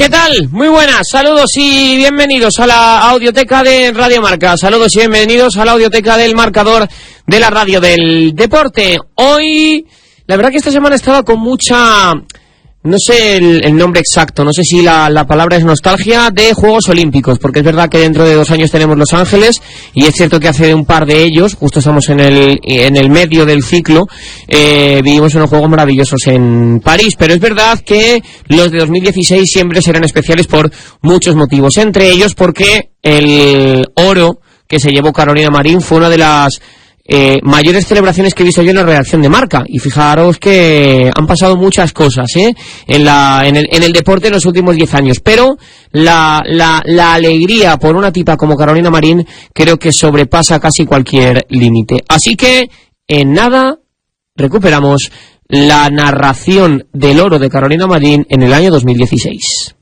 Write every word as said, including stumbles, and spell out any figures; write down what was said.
¿Qué tal? Muy buenas, saludos y bienvenidos a la audioteca de Radio Marca. Saludos y bienvenidos a la audioteca del marcador de la radio del deporte. Hoy, la verdad que esta semana estaba con mucha... No sé el, el nombre exacto, no sé si la, la palabra es nostalgia de Juegos Olímpicos, porque es verdad que dentro de dos años tenemos Los Ángeles, y es cierto que hace un par de ellos, justo estamos en el, en el medio del ciclo, eh, vivimos unos Juegos maravillosos en París, pero es verdad que los de dos mil dieciséis siempre serán especiales por muchos motivos, entre ellos porque el oro que se llevó Carolina Marín fue una de las Eh, mayores celebraciones que he visto yo en la redacción de Marca, y fijaros que han pasado muchas cosas ¿eh? en, la, en, el, en el deporte en los últimos diez años, pero la, la, la alegría por una tipa como Carolina Marín creo que sobrepasa casi cualquier límite. Así que en nada recuperamos la narración del oro de Carolina Marín en el año dos mil dieciséis.